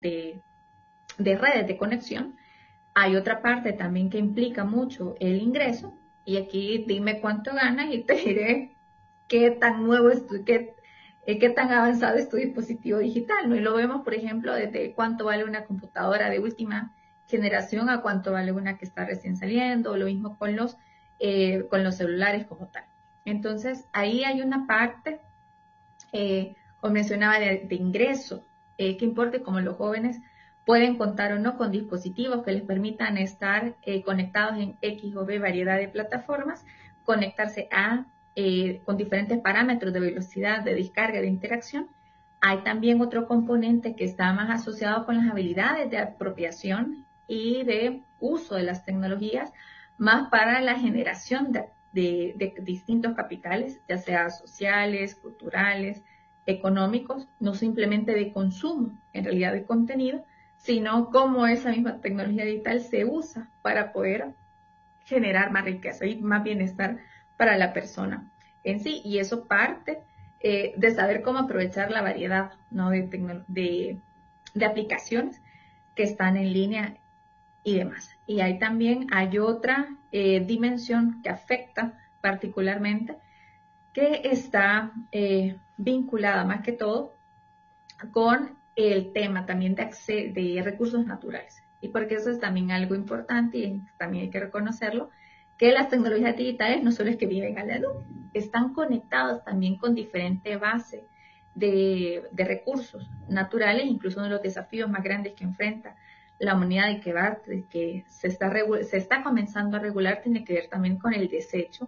de, de redes de conexión. Hay otra parte también que implica mucho el ingreso, y aquí dime cuánto ganas y te diré qué tan nuevo es qué tan avanzado es tu dispositivo digital, ¿no? Y lo vemos, por ejemplo, desde cuánto vale una computadora de última generación a cuánto vale una que está recién saliendo, o lo mismo con los celulares como tal. Entonces, ahí hay una parte, como mencionaba, de ingreso, que importa como los jóvenes pueden contar o no con dispositivos que les permitan estar conectados en X o B variedad de plataformas, conectarse con diferentes parámetros de velocidad, de descarga, de interacción. Hay también otro componente que está más asociado con las habilidades de apropiación y de uso de las tecnologías, más para la generación de distintos capitales, ya sea sociales, culturales, económicos, no simplemente de consumo, en realidad de contenido, sino cómo esa misma tecnología digital se usa para poder generar más riqueza y más bienestar para la persona en sí. Y eso parte de saber cómo aprovechar la variedad, ¿no? de aplicaciones que están en línea y demás. Y ahí también hay otra dimensión que afecta particularmente, que está vinculada más que todo con el tema también de recursos naturales. Y porque eso es también algo importante y también hay que reconocerlo, que las tecnologías digitales no solo es que viven a la nube, están conectados también con diferente base de recursos naturales. Incluso uno de los desafíos más grandes que enfrenta la humanidad y que se está comenzando a regular tiene que ver también con el desecho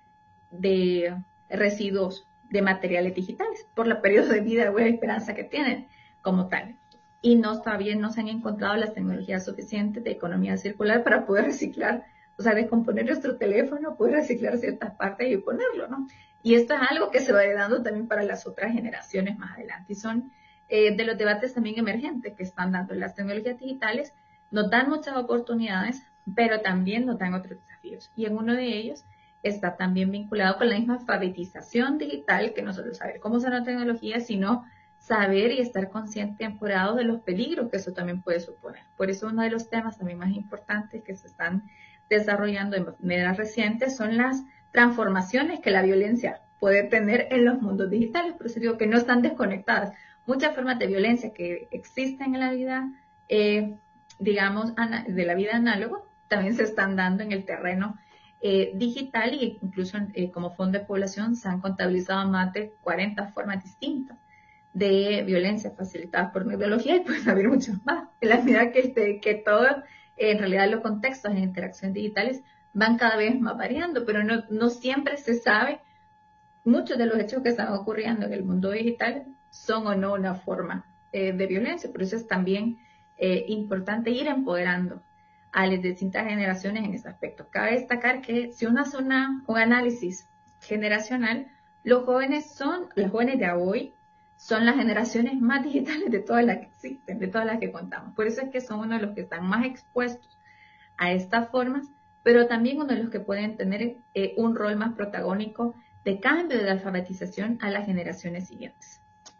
de residuos de materiales digitales por el periodo de vida o esperanza que tienen como tal. Y no se han encontrado las tecnologías suficientes de economía circular para poder reciclar, o sea, descomponer nuestro teléfono, poder reciclar ciertas partes y ponerlo, ¿no? Y esto es algo que se va dando también para las otras generaciones más adelante. Y son de los debates también emergentes que están dando las tecnologías digitales. Nos dan muchas oportunidades, pero también nos dan otros desafíos. Y en uno de ellos está también vinculado con la misma alfabetización digital, que no solo saber cómo usar la tecnología, sino saber y estar consciente y empoderados de los peligros que eso también puede suponer. Por eso uno de los temas también más importantes que se están desarrollando de manera reciente son las transformaciones que la violencia puede tener en los mundos digitales. Por eso digo que no están desconectadas. Muchas formas de violencia que existen en la vida, digamos, de la vida análoga, también se están dando en el terreno digital, y incluso como Fondo de Población se han contabilizado más de 40 formas distintas de violencia facilitadas por tecnología, y pueden haber muchas más. En la medida que todo, en realidad los contextos en interacciones digitales van cada vez más variando, pero no siempre se sabe. Muchos de los hechos que están ocurriendo en el mundo digital son o no una forma de violencia. Por eso es también importante ir empoderando a las distintas generaciones en ese aspecto. Cabe destacar que si uno hace un análisis generacional, los jóvenes de hoy son las generaciones más digitales de todas las que existen, de todas las que contamos. Por eso es que son uno de los que están más expuestos a estas formas, pero también uno de los que pueden tener un rol más protagónico de cambio de alfabetización a las generaciones siguientes.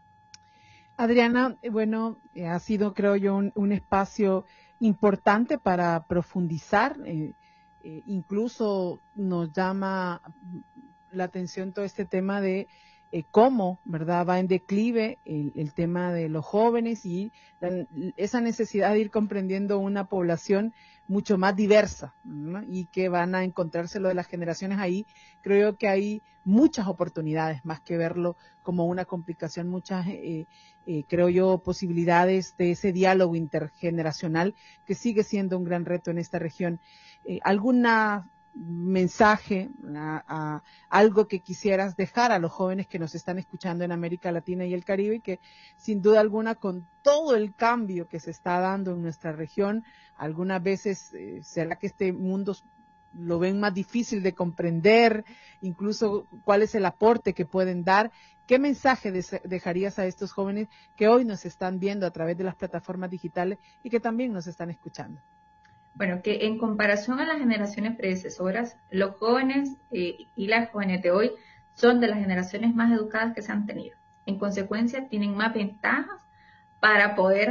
Adriana, bueno, ha sido, creo yo, un espacio importante para profundizar. Incluso nos llama la atención todo este tema de cómo, ¿verdad?, va en declive el tema de los jóvenes y esa necesidad de ir comprendiendo una población mucho más diversa, ¿no? Y que van a encontrarse lo de las generaciones ahí. Creo que hay muchas oportunidades, más que verlo como una complicación, muchas, creo yo, posibilidades de ese diálogo intergeneracional que sigue siendo un gran reto en esta región. ¿Alguna mensaje, algo que quisieras dejar a los jóvenes que nos están escuchando en América Latina y el Caribe, y que sin duda alguna, con todo el cambio que se está dando en nuestra región, algunas veces será que este mundo lo ven más difícil de comprender, incluso cuál es el aporte que pueden dar? ¿Qué mensaje dejarías a estos jóvenes que hoy nos están viendo a través de las plataformas digitales y que también nos están escuchando? Bueno, que en comparación a las generaciones predecesoras, los jóvenes y las jóvenes de hoy son de las generaciones más educadas que se han tenido. En consecuencia, tienen más ventajas para poder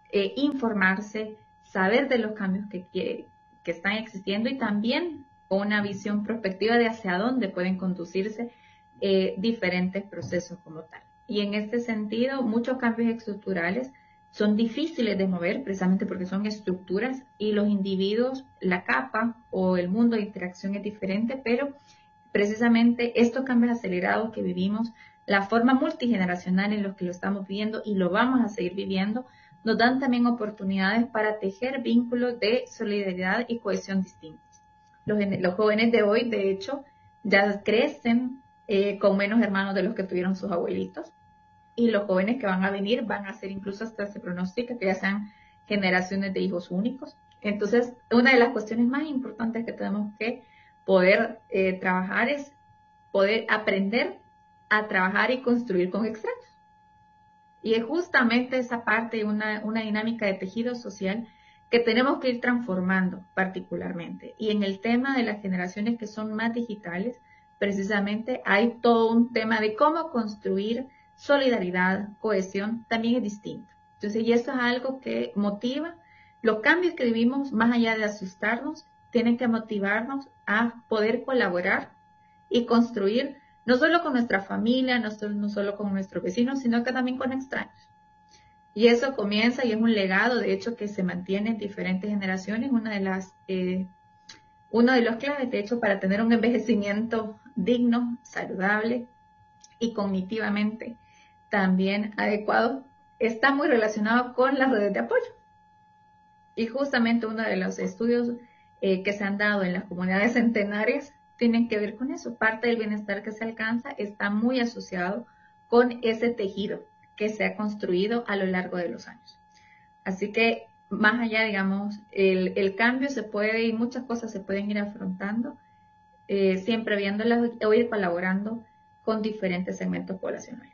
informarse, saber de los cambios que están existiendo y también una visión prospectiva de hacia dónde pueden conducirse diferentes procesos como tal. Y en este sentido, muchos cambios estructurales son difíciles de mover precisamente porque son estructuras y los individuos, la capa o el mundo de interacción es diferente, pero precisamente estos cambios acelerados que vivimos, la forma multigeneracional en la que lo estamos viviendo y lo vamos a seguir viviendo, nos dan también oportunidades para tejer vínculos de solidaridad y cohesión distintos. Los jóvenes de hoy, de hecho, ya crecen con menos hermanos de los que tuvieron sus abuelitos, y los jóvenes que van a venir van a ser, incluso hasta se pronostica que ya sean generaciones de hijos únicos. Entonces, una de las cuestiones más importantes que tenemos que poder trabajar es poder aprender a trabajar y construir con extraños. Y es justamente esa parte, una dinámica de tejido social que tenemos que ir transformando particularmente. Y en el tema de las generaciones que son más digitales, precisamente hay todo un tema de cómo construir solidaridad, cohesión, también es distinto. Entonces, y eso es algo que motiva. Los cambios que vivimos, más allá de asustarnos, tienen que motivarnos a poder colaborar y construir, no solo con nuestra familia, no solo con nuestros vecinos, sino que también con extraños. Y eso comienza y es un legado, de hecho, que se mantiene en diferentes generaciones. Uno de los claves, de hecho, para tener un envejecimiento digno, saludable y cognitivamente también adecuado, está muy relacionado con las redes de apoyo. Y justamente uno de los estudios que se han dado en las comunidades centenarias tienen que ver con eso. Parte del bienestar que se alcanza está muy asociado con ese tejido que se ha construido a lo largo de los años. Así que más allá, digamos, el cambio se puede y muchas cosas se pueden ir afrontando, siempre viéndolas o ir colaborando con diferentes segmentos poblacionales.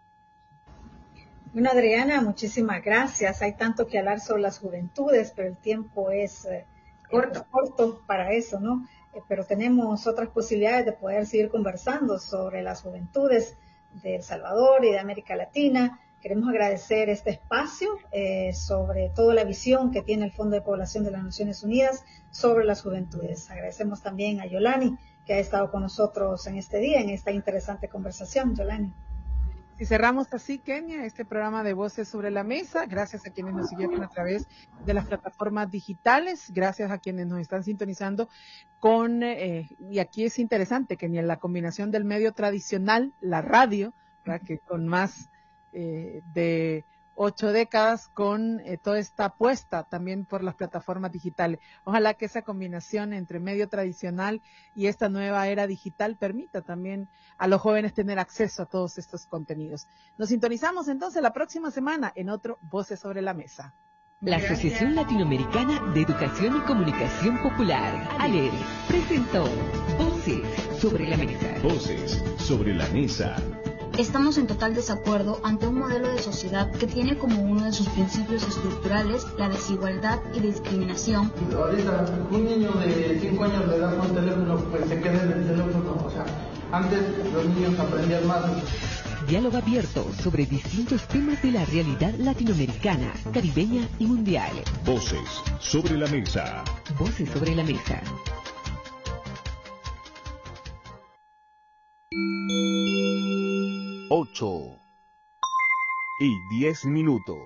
Bueno, Adriana, muchísimas gracias. Hay tanto que hablar sobre las juventudes, pero el tiempo es corto para eso, ¿no? Pero tenemos otras posibilidades de poder seguir conversando sobre las juventudes de El Salvador y de América Latina. Queremos agradecer este espacio, sobre todo la visión que tiene el Fondo de Población de las Naciones Unidas sobre las juventudes. Agradecemos también a Yolani, que ha estado con nosotros en este día, en esta interesante conversación. Yolani. Y cerramos así, Kenia, este programa de Voces sobre la Mesa. Gracias a quienes nos siguieron a través de las plataformas digitales. Gracias a quienes nos están sintonizando con, y aquí es interesante, Kenia, la combinación del medio tradicional, la radio, ¿verdad? Que con más de 8 décadas, con toda esta apuesta también por las plataformas digitales. Ojalá que esa combinación entre medio tradicional y esta nueva era digital permita también a los jóvenes tener acceso a todos estos contenidos. Nos sintonizamos entonces la próxima semana en otro Voces sobre la Mesa. La Asociación Latinoamericana de Educación y Comunicación Popular, ALER, presentó Voces sobre la Mesa. Voces sobre la Mesa. Estamos en total desacuerdo ante un modelo de sociedad que tiene como uno de sus principios estructurales la desigualdad y discriminación. Ahorita un niño de 5 años le das un teléfono, pues se queda en el teléfono. O sea, antes los niños aprendían más. Diálogo abierto sobre distintos temas de la realidad latinoamericana, caribeña y mundial. Voces sobre la Mesa. Voces sobre la Mesa. Ocho y 10 minutos.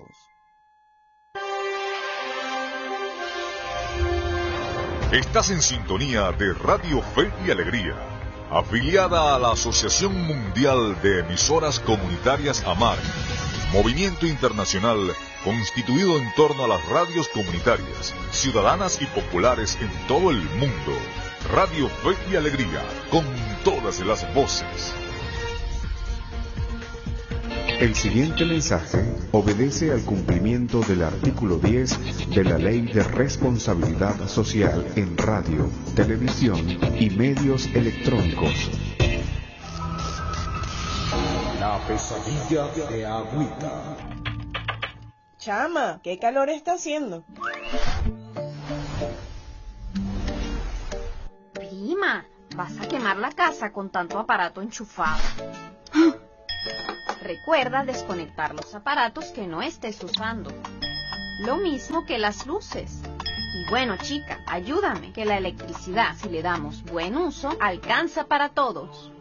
Estás en sintonía de Radio Fe y Alegría, afiliada a la Asociación Mundial de Emisoras Comunitarias AMAR, movimiento internacional constituido en torno a las radios comunitarias, ciudadanas y populares en todo el mundo. Radio Fe y Alegría, con todas las voces. El siguiente mensaje obedece al cumplimiento del artículo 10 de la Ley de Responsabilidad Social en Radio, Televisión y Medios Electrónicos. La pesadilla de Agüita. Chama, ¿qué calor está haciendo? Prima, vas a quemar la casa con tanto aparato enchufado. Recuerda desconectar los aparatos que no estés usando. lo mismo que las luces. Y bueno, chica, ayúdame, que la electricidad, si le damos buen uso, alcanza para todos.